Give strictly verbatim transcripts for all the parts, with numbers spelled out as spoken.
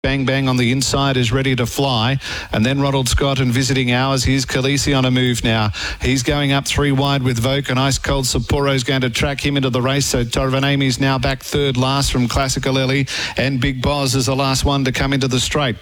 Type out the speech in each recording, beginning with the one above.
Bang Bang on the inside is ready to fly. And then Ronald Scott and Visiting Hours. Here's Khaleesi on a move now. He's going up three wide with Voke, and Ice Cold Sapporo is going to track him into the race. So Torvanami's now back third last from Classical Ellie, and Big Boz is the last one to come into the straight.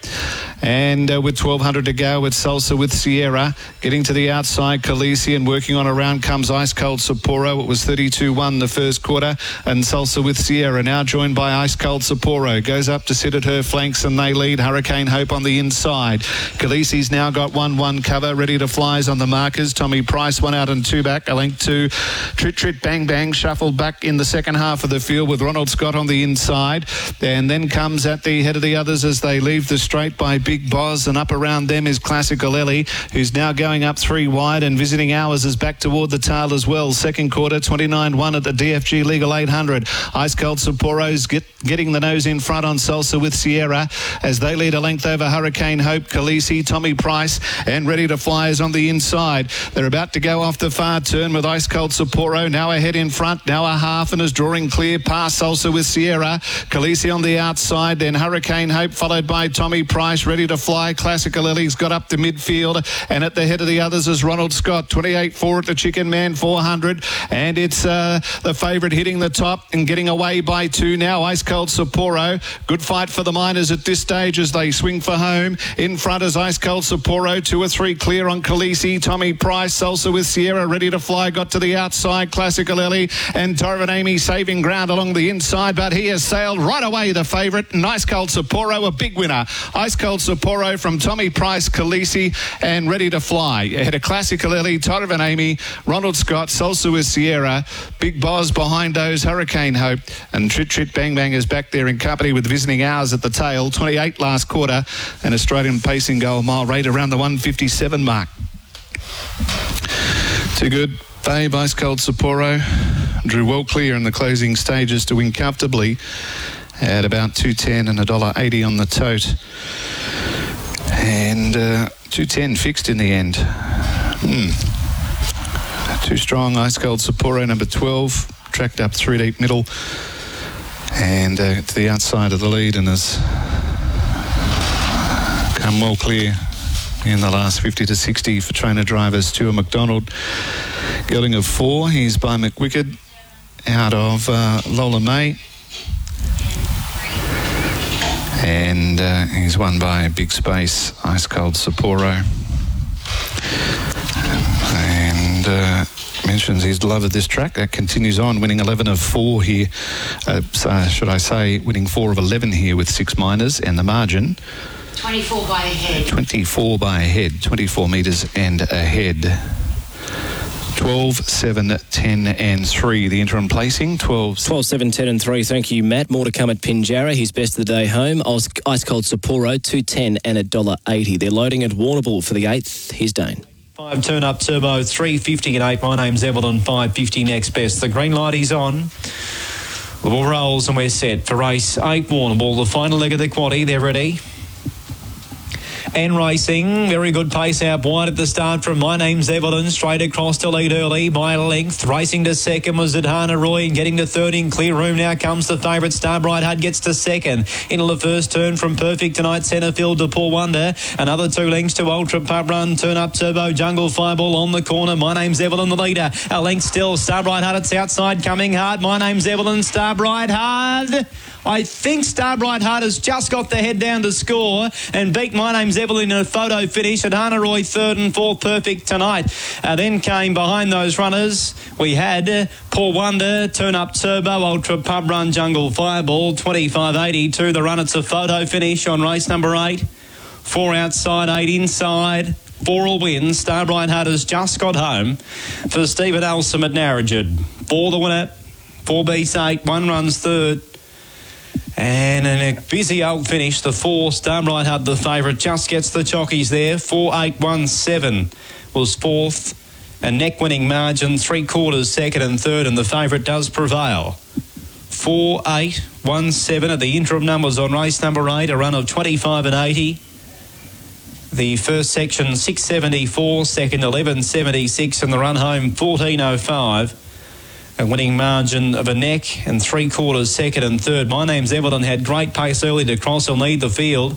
And uh, with twelve hundred to go, it's Salsa with Sierra. Getting to the outside, Khaleesi, and working on around comes Ice Cold Sapporo. It was thirty-two one the first quarter, and Salsa with Sierra now joined by Ice Cold Sapporo. Goes up to sit at her flanks, and they lead. Hurricane Hope on the inside. Khaleesi's now got one one cover, ready to flies on the markers. Tommy Price one out and two back. A length to Trit Trit Bang Bang, shuffled back in the second half of the field with Ronald Scott on the inside. And then comes at the head of the others as they leave the straight by Big Boz, and up around them is Classical Ellie, who's now going up three wide, and Visiting Hours is back toward the tail as well. Second quarter, twenty-nine one at the D F G Legal eight hundred. Ice Cold Sapporo's get, getting the nose in front on Salsa with Sierra as they lead a length over Hurricane Hope, Khaleesi, Tommy Price, and Ready to Fly is on the inside. They're about to go off the far turn with Ice Cold Sapporo now ahead in front, now a half, and is drawing clear past Salsa with Sierra. Khaleesi on the outside, then Hurricane Hope followed by Tommy Price. Ready to Fly, Classical Ellie's got up to midfield, and at the head of the others is Ronald Scott. twenty-eight four at the Chicken Man four hundred, and it's uh, the favourite hitting the top and getting away by two now. Ice Cold Sapporo. Good fight for the Miners at this stage as they swing for home. In front is Ice Cold Sapporo. Two or three clear on Khaleesi. Tommy Price, Salsa with Sierra, Ready to Fly, got to the outside. Classical Ellie and Torvanami saving ground along the inside, but he has sailed right away, the favourite. And Ice Cold Sapporo, a big winner. Ice Cold Sapporo from Tommy Price, Khaleesi, and Ready to Fly. Ahead of Classical Ellie, Torvanami, Ronald Scott, Salsa with Sierra, Big Boz behind those, Hurricane Hope, and Trit Trit Bang Bang is back there in company with Visiting Hours at the tail. twenty-eight last quarter, and Australian pacing goal mile rate around the one fifty-seven mark. Too good. Babe, Ice Cold Sapporo drew well clear in the closing stages to win comfortably at about two ten and one dollar eighty on the tote. And uh, two ten fixed in the end. Hmm. Too strong. Ice Cold Sapporo, number twelve, tracked up through deep middle and uh, to the outside of the lead, and has come well clear in the last fifty to sixty for trainer drivers. Stuart McDonald, gelding of four. He's by McWicked out of uh, Lola May. And uh, he's won by Big Space, Ice Cold Sapporo. And uh, mentions his love of this track. That continues on, winning eleven of four here. Uh, so should I say, winning four of eleven here with six Miners, and the margin twenty-four by a head. twenty-four by a head, twenty-four metres and a head. twelve, seven, ten and three. The interim placing, twelve... twelve, seven, ten and three. Thank you, Matt. More to come at Pinjarra. His best of the day home. Ice Cold Sapporo, two ten and one dollar eighty. They're loading at Warrnambool for the eighth. Here's Dane. Five turn up turbo, three fifty and eight. My name's Evelyn, five fifty next best. The green light is on. The ball rolls and we're set for race eight Warrnambool. The final leg of the quaddie. They're ready. And racing, very good pace out wide at the start from My Name's Evelyn, straight across to lead early by length. Racing to second was Adhana Roy, and getting to third in clear room now comes the favourite. Starbright Hud gets to second. Into the first turn from Perfect Tonight, Centrefield to Poor Wonder. Another two lengths to Ultra Pub Run, Turn Up Turbo, Jungle Fireball on the corner. My Name's Evelyn, the leader. A length still, Starbright Hud, it's outside, coming hard. My Name's Evelyn, Starbright Hud. I think Starbright Hud has just got the head down to score and beat My Name's Evelyn in a photo finish. Adhana Roy third and fourth, Perfect Tonight. Uh, then came behind those runners, we had uh, Poor Wonder, Turn Up Turbo, Ultra Pub Run, Jungle Fireball, twenty-five eighty-two. The run, it's a photo finish on race number eight. Four outside, eight inside. Four will win. Starbright Hud has just got home for Stephen Elsom at Narrogin. Four the winner. Four beats eight. One runs third. And in a busy old finish, the four, Starbright Hud, the favourite, just gets the chockies there. four eight one seven was fourth. A neck-winning margin, three quarters, second and third, and the favourite does prevail. four eight one seven at the interim numbers on race number eight, a run of twenty-five and eighty. The first section, six seventy-four, second, eleven seventy-six, and the run home, fourteen oh five. A winning margin of a neck and three quarters, second and third. My Name's Evelyn had great pace early to cross and lead the field.